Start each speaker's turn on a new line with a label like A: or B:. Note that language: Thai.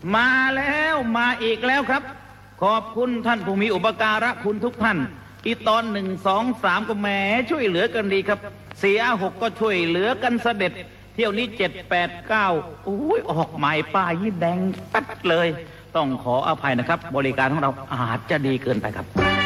A: มาแล้วมาอีกแล้วครับ ขอบคุณท่านผู้มีอุปการะคุณทุกท่านอีตอน1 2 3ก็แหมช่วยเหลือกันดีครับเสีย6ก็ช่วยเหลือกันเสด็จเที่ยวนี้7 8 9อุ้ยออกใหม่ป้ายยิ่งแดงปัดเลยต้องขออภัยนะครับบริการของเราอาจจะดีเกินไปครับ